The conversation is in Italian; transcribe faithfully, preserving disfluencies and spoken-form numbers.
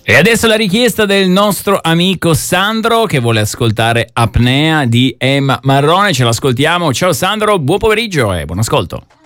E adesso la richiesta del nostro amico Sandro che vuole ascoltare Apnea di Emma Marrone. Ce l'ascoltiamo. Ciao Sandro, buon pomeriggio e buon ascolto.